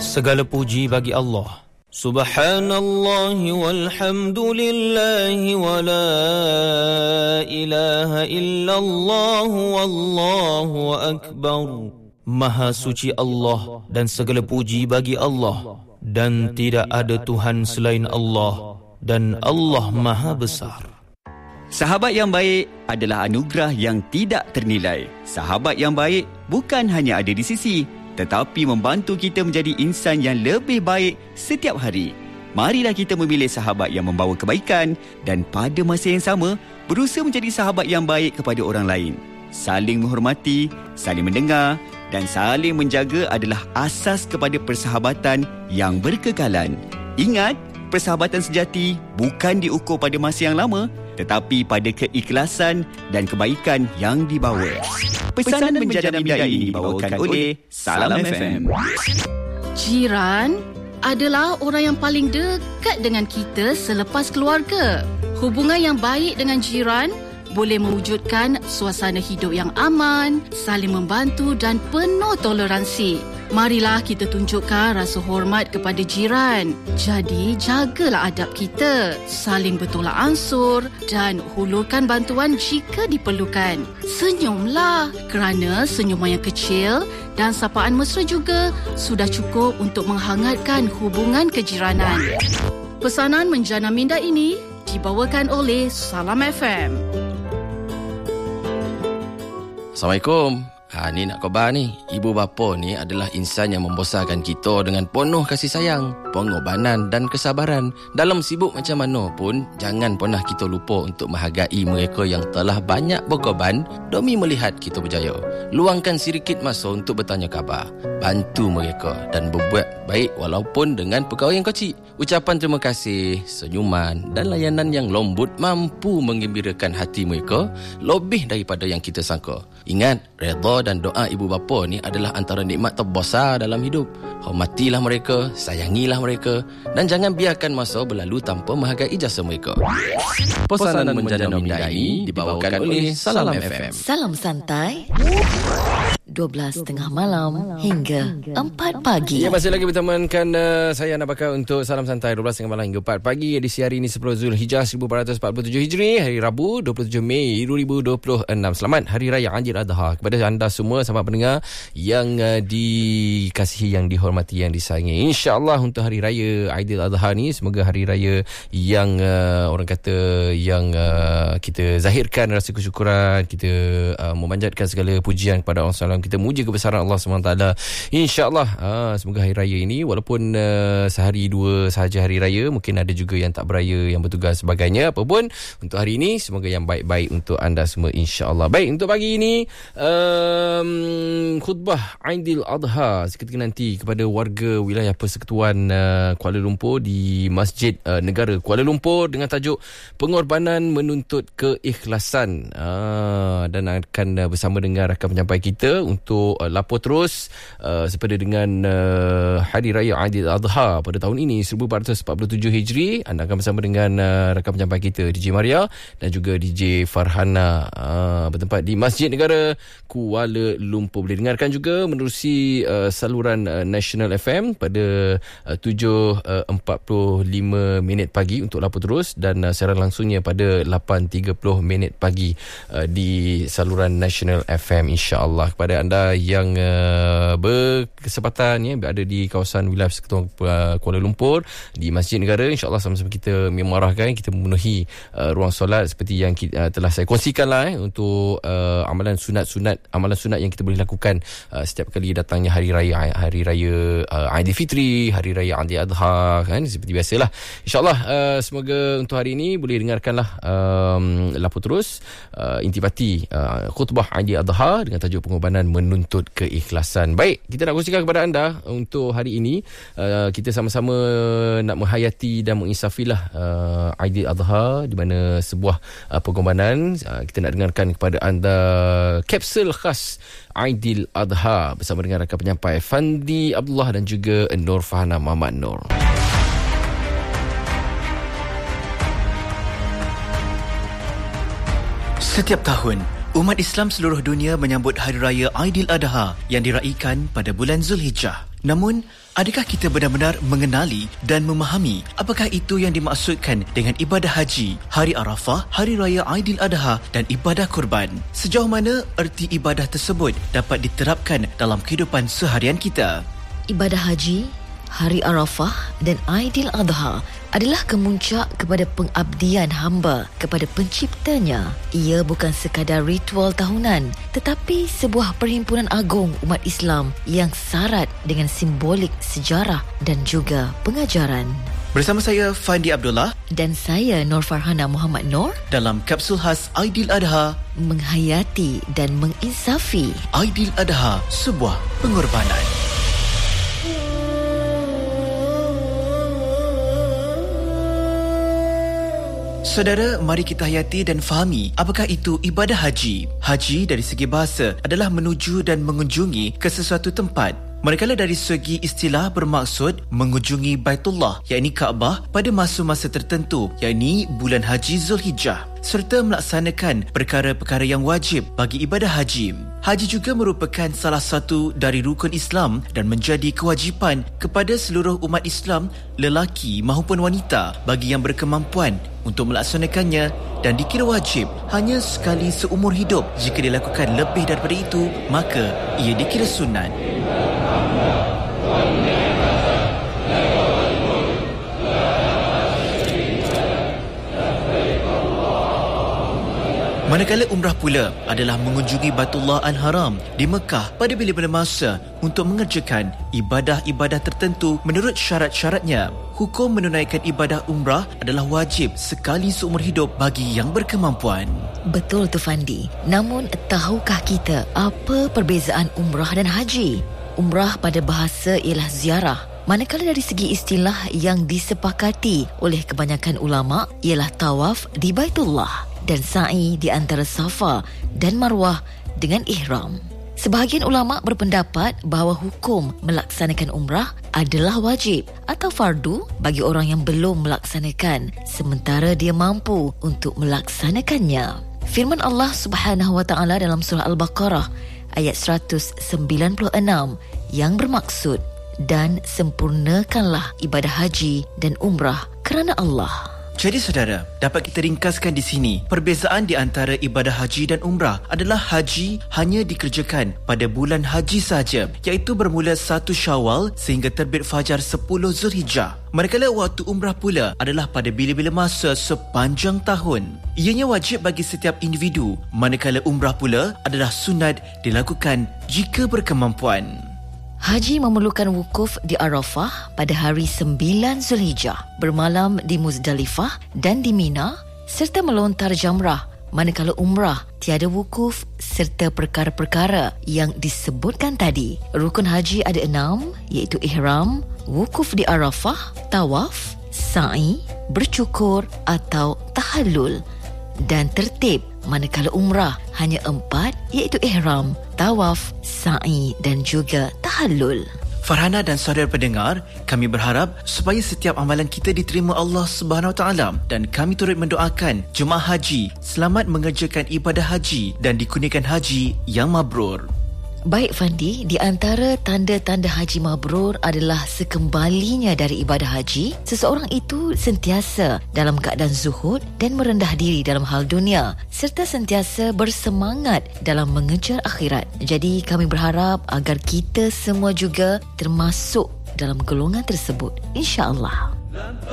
Segala puji bagi Allah. Subhanallah walhamdulillah wa la ilaha illallah wallahu akbar. Maha suci Allah dan segala puji bagi Allah, dan tidak ada Tuhan selain Allah, dan Allah Maha Besar. Sahabat yang baik adalah anugerah yang tidak ternilai. Sahabat yang baik bukan hanya ada di sisi, tetapi membantu kita menjadi insan yang lebih baik setiap hari. Marilah kita memilih sahabat yang membawa kebaikan dan pada masa yang sama berusaha menjadi sahabat yang baik kepada orang lain. Saling menghormati, saling mendengar dan saling menjaga adalah asas kepada persahabatan yang berkekalan. Ingat, persahabatan sejati bukan diukur pada masa yang lama, tetapi pada keikhlasan dan kebaikan yang dibawa. Pesanan menjana minda ini dibawakan oleh Salam FM. Jiran adalah orang yang paling dekat dengan kita selepas keluarga. Hubungan yang baik dengan jiran boleh mewujudkan suasana hidup yang aman, saling membantu dan penuh toleransi. Marilah kita tunjukkan rasa hormat kepada jiran. Jadi, jagalah adab kita, saling bertolak ansur dan hulurkan bantuan jika diperlukan. Senyumlah, kerana senyuman yang kecil dan sapaan mesra juga sudah cukup untuk menghangatkan hubungan kejiranan. Pesanan menjana minda ini dibawakan oleh Salam FM. Assalamualaikum. Ni nak khabar ni. Ibu bapa ni adalah insan yang membesarkan kita dengan penuh kasih sayang, pengorbanan dan kesabaran. Dalam sibuk macam mana pun, jangan pernah kita lupa untuk menghargai mereka yang telah banyak berkorban demi melihat kita berjaya. Luangkan sedikit masa untuk bertanya khabar, bantu mereka dan berbuat baik walaupun dengan perkara yang kecil. Ucapan terima kasih, senyuman dan layanan yang lembut mampu menggembirakan hati mereka lebih daripada yang kita sangka. Ingat, redha dan doa ibu bapa ni adalah antara nikmat terbesar dalam hidup. Hormatilah mereka, sayangilah mereka dan jangan biarkan masa berlalu tanpa menghargai jasa mereka. Pesanan menjana minda ini dibawakan oleh Salam FM. Salam santai 12.30 malam hingga 4 pagi. Ya, masih lagi bertemankan saya Anak Bakar untuk Salam Santai 12.30 malam hingga 4 pagi. Edisi hari ini 10 Zulhijjah 1447 Hijri, hari Rabu 27 Mei 2026. Selamat Hari Raya Aidil Adha kepada anda semua sahabat pendengar yang dikasihi, yang dihormati, yang disayangi. InsyaAllah untuk Hari Raya Aidil Adha ni, semoga hari raya yang orang kata yang kita zahirkan rasa kesyukuran, kita memanjatkan segala pujian kepada Allah SWT, kita muji kebesaran Allah SWT. InsyaAllah semoga hari raya ini walaupun sehari dua sahaja hari raya, mungkin ada juga yang tak beraya, yang bertugas sebagainya. Apa pun untuk hari ini, semoga yang baik-baik untuk anda semua insyaAllah. Baik, untuk pagi ini khutbah Aidil Adha seketika nanti kepada warga wilayah Persekutuan Kuala Lumpur di Masjid Negara Kuala Lumpur dengan tajuk Pengorbanan Menuntut Keikhlasan, dan akan bersama dengan rakan penyampai kita untuk lapor terus sepada dengan Hari Raya Aidil Adha pada tahun ini 1447 Hijri. Anda akan bersama dengan rakan penyampai kita DJ Maria dan juga DJ Farhana, bertempat di Masjid Negara Kuala Lumpur. Boleh dengarkan juga menerusi saluran National FM pada 7.45 pagi untuk lapor terus, dan siaran langsungnya pada 8.30 pagi di saluran National FM insya-Allah. Kepada anda yang berkesempatan berada di kawasan wilayah Persekutuan Kuala Lumpur di Masjid Negara, insya-Allah sama-sama kita memarahkan, kita memenuhi ruang solat seperti yang telah saya kongsikan untuk amalan sunat yang kita boleh lakukan setiap kali datangnya hari raya Aidilfitri, hari raya Aidil Adha, kan, seperti biasalah. Insya-Allah semoga untuk hari ini boleh dengarkanlah lapor terus intipati khutbah Aidil Adha dengan tajuk Pengorbanan Menuntut Keikhlasan. Baik, kita nak kongsikan kepada anda untuk hari ini, kita sama-sama nak menghayati dan menginsafilah Aidil Adha, di mana sebuah pengorbanan. Kita nak dengarkan kepada anda kapsul khas Aidil Adha bersama dengan rakan penyampai Fandi Abdullah dan juga Nur Fahana Muhammad Nur. Setiap tahun, Umat Islam seluruh dunia menyambut Hari Raya Aidiladha yang diraikan pada bulan Zulhijjah. Namun, adakah kita benar-benar mengenali dan memahami apakah itu yang dimaksudkan dengan ibadah haji, Hari Arafah, Hari Raya Aidiladha dan ibadah kurban? Sejauh mana erti ibadah tersebut dapat diterapkan dalam kehidupan seharian kita? Ibadah haji, Hari Arafah dan Aidiladha adalah kemuncak kepada pengabdian hamba kepada penciptanya. Ia bukan sekadar ritual tahunan, tetapi sebuah perhimpunan agung umat Islam yang syarat dengan simbolik sejarah dan juga pengajaran. Bersama saya Fandi Abdullah dan saya Nur Farhana Muhammad Nur dalam kapsul khas Aidiladha, menghayati dan menginsafi Aidiladha, sebuah pengorbanan. Saudara, mari kita hayati dan fahami apakah itu ibadah haji. Haji dari segi bahasa adalah menuju dan mengunjungi ke sesuatu tempat. Manakala dari segi istilah bermaksud mengunjungi Baitullah, yakni Kaabah pada masa-masa tertentu, yakni bulan Haji Zulhijjah, serta melaksanakan perkara-perkara yang wajib bagi ibadah haji. Haji juga merupakan salah satu dari rukun Islam dan menjadi kewajipan kepada seluruh umat Islam, lelaki maupun wanita, bagi yang berkemampuan untuk melaksanakannya, dan dikira wajib hanya sekali seumur hidup. Jika dilakukan lebih daripada itu, maka ia dikira sunat. Manakala umrah pula adalah mengunjungi Baitullah Al-Haram di Mekah pada bila-bila masa untuk mengerjakan ibadah-ibadah tertentu menurut syarat-syaratnya. Hukum menunaikan ibadah umrah adalah wajib sekali seumur hidup bagi yang berkemampuan. Betul tu Fandi. Namun tahukah kita apa perbezaan umrah dan haji? Umrah pada bahasa ialah ziarah. Manakala dari segi istilah yang disepakati oleh kebanyakan ulama ialah tawaf di Baitullah dan sa'i di antara Safa dan Marwah dengan ihram. Sebahagian ulama berpendapat bahawa hukum melaksanakan umrah adalah wajib atau fardu bagi orang yang belum melaksanakan sementara dia mampu untuk melaksanakannya. Firman Allah Subhanahu wa taala dalam surah Al-Baqarah ayat 196 yang bermaksud, dan sempurnakanlah ibadah haji dan umrah kerana Allah. Jadi saudara, dapat kita ringkaskan di sini, perbezaan di antara ibadah haji dan umrah adalah haji hanya dikerjakan pada bulan haji sahaja, iaitu bermula 1 Syawal sehingga terbit fajar 10 Zulhijjah. Manakala waktu umrah pula adalah pada bila-bila masa sepanjang tahun. Ianya wajib bagi setiap individu, manakala umrah pula adalah sunat dilakukan jika berkemampuan. Haji memerlukan wukuf di Arafah pada hari 9 Zulhijjah, bermalam di Muzdalifah dan di Mina, serta melontar jamrah. Manakala umrah tiada wukuf serta perkara-perkara yang disebutkan tadi. Rukun haji ada 6, iaitu ihram, wukuf di Arafah, tawaf, sa'i, bercukur atau tahallul. Dan tertib manakala umrah hanya 4, iaitu ihram, tawaf, sa'i dan juga tahallul. Farhana dan saudara pendengar, kami berharap supaya setiap amalan kita diterima Allah Subhanahu Wa Taala, dan kami turut mendoakan jemaah haji selamat mengerjakan ibadah haji dan dikurniakan haji yang mabrur. Baik Fandi, di antara tanda-tanda haji mabrur adalah sekembalinya dari ibadah haji, seseorang itu sentiasa dalam keadaan zuhud dan merendah diri dalam hal dunia, serta sentiasa bersemangat dalam mengejar akhirat. Jadi kami berharap agar kita semua juga termasuk dalam golongan tersebut, insya-Allah.